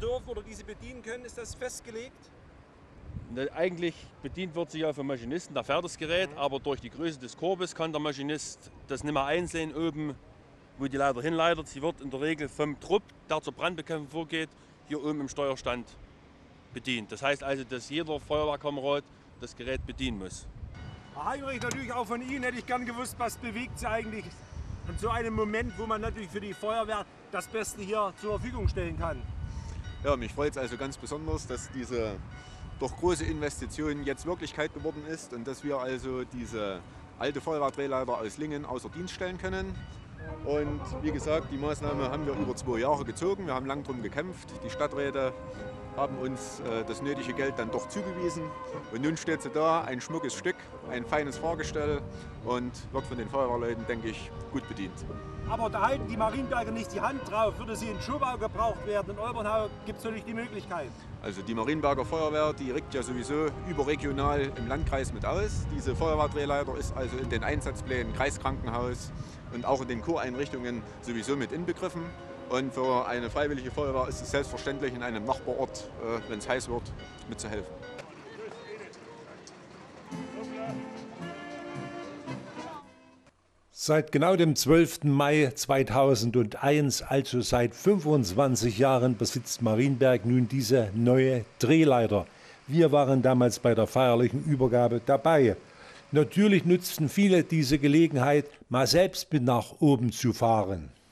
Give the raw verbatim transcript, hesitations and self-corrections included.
dürfen oder diese bedienen können? Ist das festgelegt? Ne, eigentlich bedient wird sich ja vom Maschinisten, der fährt das Gerät, mhm. aber durch die Größe des Korbes kann der Maschinist das nicht mehr einsehen oben, wo die Leiter hinleitet. Sie wird in der Regel vom Trupp, der zur Brandbekämpfung vorgeht, hier oben im Steuerstand bedient. Das heißt also, dass jeder Feuerwehrkamerad das Gerät bedienen muss. Herr Heinrich, natürlich auch von Ihnen hätte ich gern gewusst, was bewegt Sie eigentlich in so einem Moment, wo man natürlich für die Feuerwehr das Beste hier zur Verfügung stellen kann. Ja, mich freut es also ganz besonders, dass diese doch große Investition jetzt Wirklichkeit geworden ist und dass wir also diese alte Feuerwehrdrehleiter aus Lingen außer Dienst stellen können. Und wie gesagt, die Maßnahme haben wir über zwei Jahre gezogen. Wir haben lang darum gekämpft. Die Stadträte haben uns äh, das nötige Geld dann doch zugewiesen. Und nun steht sie da, ein schmuckes Stück, ein feines Fahrgestell und wird von den Feuerwehrleuten, denke ich, gut bedient. Aber da halten die Marienberger nicht die Hand drauf. Würde sie in Schobau gebraucht werden, in Olbernhau gibt es natürlich die Möglichkeit. Also die Marienberger Feuerwehr, die rückt ja sowieso überregional im Landkreis mit aus. Diese Feuerwehrdrehleiter ist also in den Einsatzplänen Kreiskrankenhaus und auch in den Kureinrichtungen sowieso mit inbegriffen. Und für eine freiwillige Feuerwehr ist es selbstverständlich, in einem Nachbarort, äh, wenn es heiß wird, mitzuhelfen. Seit genau dem zwölften Mai zweitausendeins, also seit fünfundzwanzig Jahren, besitzt Marienberg nun diese neue Drehleiter. Wir waren damals bei der feierlichen Übergabe dabei. Natürlich nutzten viele diese Gelegenheit, mal selbst mit nach oben zu fahren.